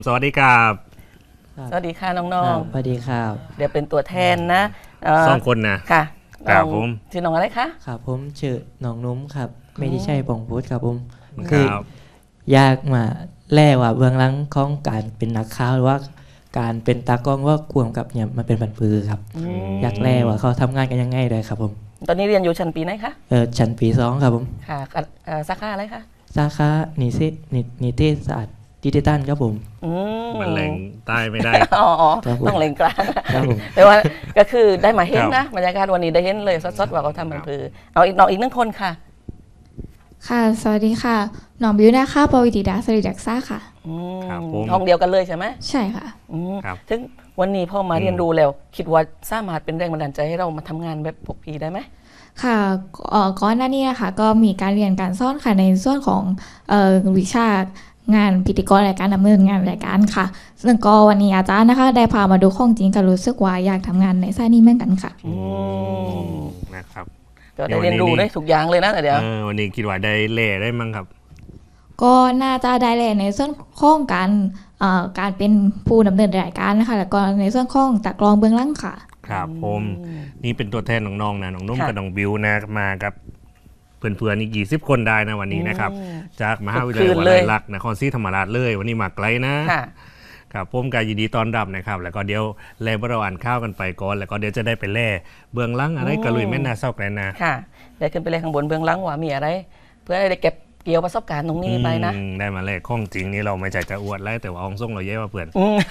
สวัสดีครับสวัสดีค่ะน้องสวัสดีครับๆเดี๋ยวเป็นตัวแทนนะ 2 คนนะค่ะครับผมชื่อน้องอะไรคะครับผมชื่อน้องนุ้มครับไม่ได้ใช่ปองพุทธครับผมคคือรับอยากมาแล่ว่าเบื้องหลังของการเป็นนักข่าวหรือว่าการเป็นตากล้องว่าควงกับเนี่ยมันเป็นบรรพือครับอยากแล่ว่าเขาทำงานกันยังไงเลยครับผมตอนนี้เรียนอยู่ชั้นปีไหนคะชั้นปี2ครับผมค่ะสาขาอะไรคะสาขานิเทศศาสตร์ดิจิทัลครับผมมันแรงใต้ไม่ได้อ๋อครับผมต้องเล่งกลางครับผมแต่ว่าก็คือได้มาเห็นครับนะบรรยากาศวันนี้ได้เห็นเลยสดๆว่าเขาทำบรรพือเอาอีกน้องอีกหนึ่งคนค่ะค่ะ สวัสดีค่ะ หนองบิวนะคะปวิติดาสริดักซ่าค่ะครับผมห้องเดียวกันเลยใช่ไหมใช่ค่ะครับถึงวันนี้พ่อมาเรียนรู้แล้ว คิดว่าสามารถเป็นแรงบันดาลใจให้เรามาทำงานแบบพวกพี่ได้ไหมค่ะก่อนหน้านี้นะคะก็มีการเรียนการสอนค่ะในส่วนของวิชางานพิธีกรรายการดำเนินงานรายการค่ะ ซึ่งก็วันนี้อาจารย์นะคะได้พามาดูของจริงก็รู้สึกว่าอยากทำงานในสายนี้เหมือนกันค่ะนะครับก็ได้เรียนรู้ได้ทุกอย่างเลยนะแต่เดี๋ยววันนี้คิดว่าได้เล่ได้มั้งครับก็น่าจะได้เลยในส่วนของการเป็นผู้ดำเนินรายการนะคะแล้วก็ในส่วนของตากลองเบื้องหลังค่ะครับผมนี่เป็นตัวแทนน้องๆนะน้องนุ่มกับน้องบิวนะมากับเพื่อนๆอีก20 คนได้นะวันนี้นะครับจากมหาวิทยาลัยวลัยลักษณ์นครศรีธรรมราชเลยวันนี้มาไกลนะครับผมก็ยินดีต้อนรับนะครับแล้วก็เดี๋ยวแล่เราอ่านข้าวกันไปก่อนแล้วก็เดี๋ยวจะได้ไปแล่เบื้องหลังอะไรกระลุยแม่นาเศร้ากันนะค่ะได้ขึ้นไปเลยข้างบนเบื้องหลังว่ามีอะไร เพื่อได้เก็บเกี่ยวประสบการณ์ตรงนี้ไปนะได้มาแล่ข้องจริงนี่เราไม่ใจจะอวดไล่แต่ว่าองส่งเราเย้ว่าเพื่อน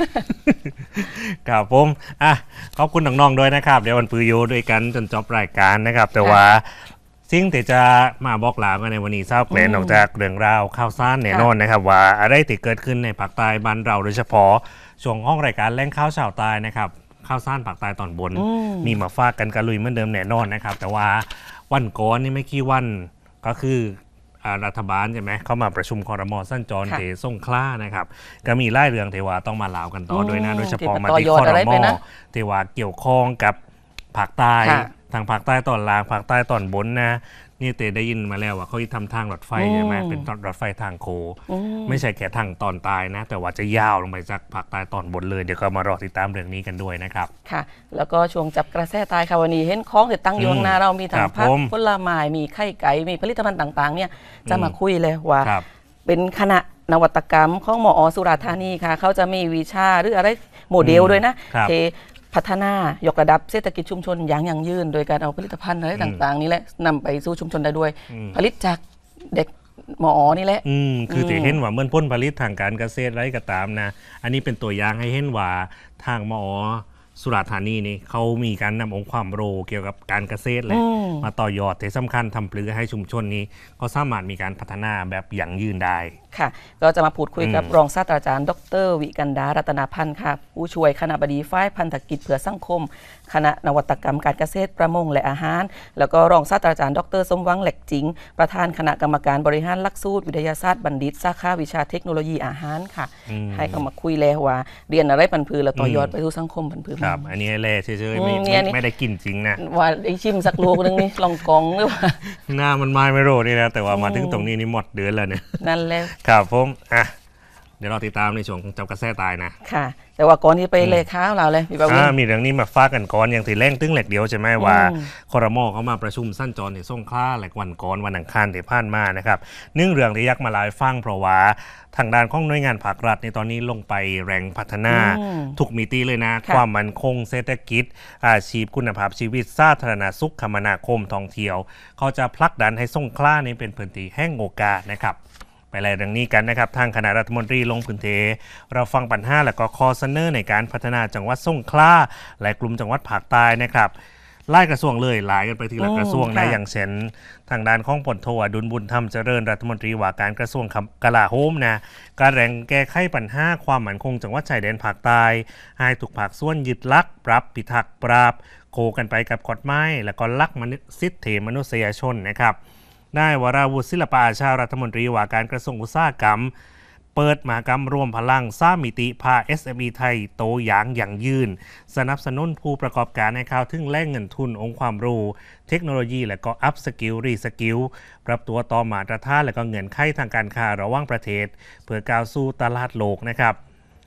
ครับผมขอบคุณน้องๆด้วยนะครับเดี๋ยววันปือโยด้วยกันจนจบรายการนะครับแต่ว่าสิ่งที่จะมาบอกลากันในวันนี้ทราบแกลนออกจากเรื่องราวข่าวสารแน่นอนนะครับว่าอะไรที่เกิดขึ้นในภาคใต้บ้านเราโดยเฉพาะช่วงห้องรายการแล่งข้าวชาวใต้นะครับข้าวสารภาคใต้ตอนบนมีมาฝากกันกันลุยเหมือนเดิมแน่นอนนะครับแต่ว่าวันก่อนนี่ไม่กี่วันก็คือรัฐบาลใช่ไหมเข้ามาประชุมครม.สั้นจรเทส่งคล้านะครับก็มีไล่เรื่องเทวาต้องมาเล่ากันต่อด้วยนะโดยเฉพาะมาที่ครม.เทวาเกี่ยวข้องกับภาคใต้ทางภาคใต้ตอนล่างภาคใต้ตอนบนนะนี่เตได้ยินมาแล้วว่าเขาทำทางรถไฟใช่ไหมเป็นรถไฟทางโคไม่ใช่แค่ทางตอนใต้นะแต่ว่าจะยาวลงไปจากภาคใต้ตอนบนเลยเดี๋ยวก็มารอติดตามเรื่องนี้กันด้วยนะครับค่ะแล้วก็ช่วงจับกระแสตายค่ะวันนี้เห็นของเด็ดตั้งอยู่ข้างหน้าเรามีทั้งผักผลไม้มีไข่ไก่มีผลิตภัณฑ์ต่างๆเนี่ยจะมาคุยเลยว่าเป็นคณะนวัตกรรมของมอ.สุราษฎร์ธานีค่ะเขาจะมีวิชาหรืออะไรโมเดลด้วยนะเทพัฒนายกระดับเศรษฐกิจชุมชนอย่างยั่งยืนโดยการเอาผลิตภัณฑ์อะไรต่างๆนี่แหละนำไปสู่ชุมชนได้ด้วยผลิตจากเด็กมอ.นี่แหละคือที่เห็นว่าเมื่อพ้นผลิตทางการเกษตรไรก็ตามนะอันนี้เป็นตัวอย่างให้เห็นว่าทางมอ.สุราษฎร์ธานีนี่เขามีการนำองค์ความรู้เกี่ยวกับการเกษตรและมาต่อยอดที่สำคัญทำปลือให้ชุมชนนี้ก็สามารถมีการพัฒนาแบบยั่งยืนได้ค่ะก็จะมาพูดคุยกับรองศาสตราจารย์ดร.วิกันดารัตนพันธ์ค่ะผู้ช่วยคณบดีฝ่ายพันธกิจเพื่อสังคมคณะนวัตกรรมการเกษตรประมงและอาหารแล้วก็รองศาสตราจารย์ดร.สมหวังแหลกจิงประธานคณะกรรมการบริหารหลักสูตรวิทยาศาสตร์บัณฑิตสาขาวิชาเทคโนโลยีอาหารค่ะให้เขามาคุยแล้วว่าเรียนอะไรพันธุ์พืชแล้วต่อยอดไปสู่สังคมพันธุ์พืชครับอันนี้แร่เฉยๆไม่ได้กินจริงนะว่าได้ชิมสักลูกนึงนี่ลองกองหรือว่าหน้ามันไม่รู้นี่นะแต่ว่ามาถึงตรงนี้นี่หมดเดือนแล้วเนี่ยนั่นแหละครับผมเดี๋ยวเราติดตามในช่วงของจับกระแสตายนะค่ะแต่ว่าก่อนที่ไปเลยข้าวเราเลยพี่ปวินมีเรื่องนี้มาฟากันก่อนอย่างที่แรงตึ้งเหล็กเดียวใช่ไหมว่าครม.เขามาประชุมสั้นจรที่ส่งคล้าแหลกวันก่อนวันอังคารที่ผ่านมานะครับเนื่องเรื่องที่ยักมาลายฟังเพราะว่าทางด้านของหน่วยงานภาครัฐในตอนนี้ลงไปแรงพัฒนาทุกมิติเลยนะความมั่นคงเศรษฐกิจอาชีพคุณภาพชีวิตสาธารณสุขคมนาคมท่องเที่ยวเขาจะผลักดันให้ส่งคล้านี้เป็นพื้นที่แห่งโอกาสนะครับไปไล่เรื่องนี้กันนะครับทางคณะรัฐมนตรีลงพื้นที่เราฟังปัญหาและก็ข้อเสนอในการพัฒนาจังหวัดสงขลาและกลุ่มจังหวัดภาคใต้นะครับไล่กระทรวงเลยหลายกันไปทีละกระทรวงนะอย่างเช่นทางด้านของพลโทอดุลบุญธรรมเจริญรัฐมนตรีว่าการกระทรวงกลาโหมนะการแรงแก้ไขปัญหาความมั่นคงจังหวัดชายแดนภาคใต้ให้ทุกภาคส่วนยึดหลักปรับพิทักษ์ปราบโคกันไปกับกฎหมายและก็หลักสิทธิมนุษยชนนะครับได้วราวุฒิศิลปอาชารัฐมนตรีว่าการกระทรวงอุตสาหกรรมเปิดมหกรรมรวมพลังสร้างมิติพา SME ไทยโตอย่างยั่งยืนสนับสนุนผู้ประกอบการในข่าวถึงแหล่งเงินทุนองค์ความรู้เทคโนโลยีและก็อัพสกิลรีสกิลปรับตัวต่อมาตรฐานและก็เงื่อนไขทางการค้าระหว่างประเทศเพื่อก้าวสู่ตลาดโลกนะครับ